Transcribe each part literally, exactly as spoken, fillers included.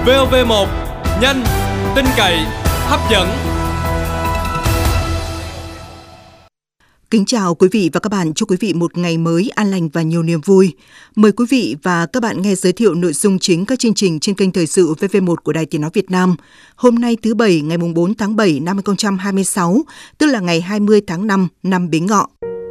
vê o vê một, nhanh, tin cậy, hấp dẫn. Kính chào quý vị và các bạn, chúc quý vị một ngày mới an lành và nhiều niềm vui. Mời quý vị và các bạn nghe giới thiệu nội dung chính các chương trình trên kênh Thời sự vê vê một của Đài Tiếng nói Việt Nam. Hôm nay thứ Bảy, ngày bốn tháng bảy năm hai nghìn không trăm hai mươi sáu, tức là ngày hai mươi tháng năm năm Bính Ngọ.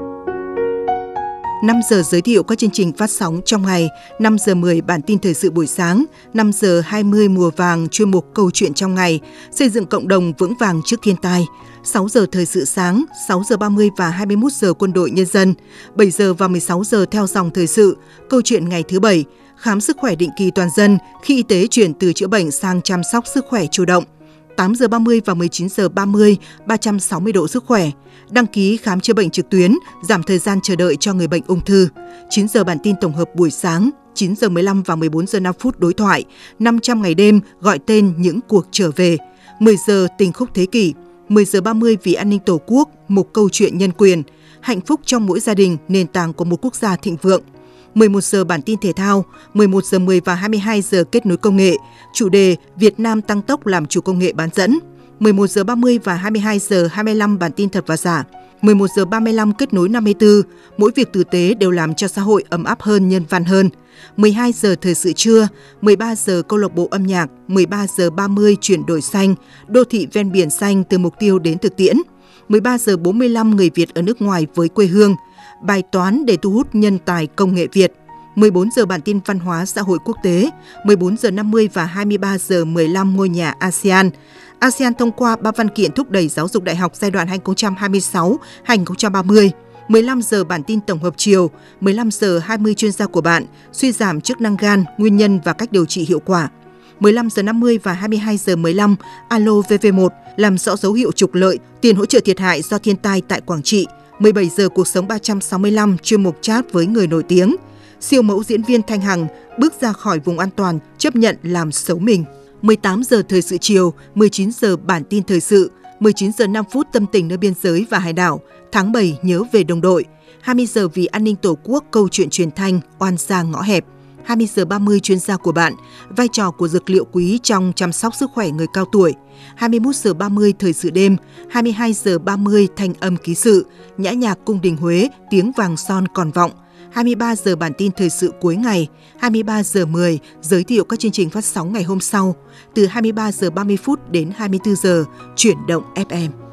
năm giờ giới thiệu các chương trình phát sóng trong ngày, năm giờ mười bản tin thời sự buổi sáng, năm giờ hai mươi mùa vàng chuyên mục câu chuyện trong ngày, xây dựng cộng đồng vững vàng trước thiên tai, sáu giờ thời sự sáng, sáu giờ ba mươi và hai mươi mốt giờ quân đội nhân dân, bảy giờ và mười sáu giờ theo dòng thời sự, câu chuyện ngày thứ Bảy, khám sức khỏe định kỳ toàn dân khi y tế chuyển từ chữa bệnh sang chăm sóc sức khỏe chủ động. tám giờ ba mươi và mười chín giờ ba mươi, ba trăm sáu mươi độ sức khỏe. Đăng ký khám chữa bệnh trực tuyến, giảm thời gian chờ đợi cho người bệnh ung thư. chín giờ bản tin tổng hợp buổi sáng, chín giờ mười lăm và mười bốn giờ năm phút đối thoại. năm trăm ngày đêm gọi tên những cuộc trở về. mười giờ tình khúc thế kỷ. mười giờ ba mươi vì an ninh Tổ quốc, một câu chuyện nhân quyền. Hạnh phúc trong mỗi gia đình, nền tảng của một quốc gia thịnh vượng. mười một giờ bản tin thể thao, mười một giờ mười và hai mươi hai giờ kết nối công nghệ. Chủ đề Việt Nam tăng tốc làm chủ công nghệ bán dẫn. mười một giờ ba mươi và hai mươi hai giờ hai mươi lăm bản tin thật và giả. mười một giờ ba mươi lăm kết nối năm mươi tư, mỗi việc tử tế đều làm cho xã hội ấm áp hơn, nhân văn hơn. mười hai giờ thời sự trưa, mười ba giờ câu lạc bộ âm nhạc, mười ba giờ ba mươi chuyển đổi xanh, đô thị ven biển xanh từ mục tiêu đến thực tiễn. mười ba giờ bốn mươi lăm người Việt ở nước ngoài với quê hương. Bài toán để thu hút nhân tài công nghệ Việt. mười bốn giờ bản tin văn hóa xã hội quốc tế, mười bốn giờ năm mươi và hai mươi ba giờ mười lăm ngôi nhà a sê an. a sê an thông qua ba văn kiện thúc đẩy giáo dục đại học giai đoạn hai nghìn không trăm hai mươi sáu đến hai nghìn không trăm ba mươi. mười lăm giờ bản tin tổng hợp chiều, mười lăm giờ hai mươi chuyên gia của bạn, suy giảm chức năng gan, nguyên nhân và cách điều trị hiệu quả. mười lăm giờ năm mươi và hai mươi hai giờ mười lăm, Alo vê vê một, làm rõ dấu hiệu trục lợi, tiền hỗ trợ thiệt hại do thiên tai tại Quảng Trị. mười bảy giờ cuộc sống ba trăm sáu mươi lăm, chuyên mục chat với người nổi tiếng. Siêu mẫu diễn viên Thanh Hằng bước ra khỏi vùng an toàn, chấp nhận làm xấu mình. mười tám giờ thời sự chiều, mười chín giờ bản tin thời sự, mười chín giờ năm phút tâm tình nơi biên giới và hải đảo, tháng bảy nhớ về đồng đội, hai mươi giờ vì an ninh Tổ quốc câu chuyện truyền thanh, oan gia ngõ hẹp, hai mươi giờ ba mươi chuyên gia của bạn, vai trò của dược liệu quý trong chăm sóc sức khỏe người cao tuổi, hai mươi mốt giờ ba mươi thời sự đêm, hai mươi hai giờ ba mươi thanh âm ký sự, nhã nhạc cung đình Huế, tiếng vàng son còn vọng, hai mươi ba giờ bản tin thời sự cuối ngày, hai mươi ba giờ mười giới thiệu các chương trình phát sóng ngày hôm sau, từ hai mươi ba giờ ba mươi phút đến hai mươi tư giờ, chuyển động ép em.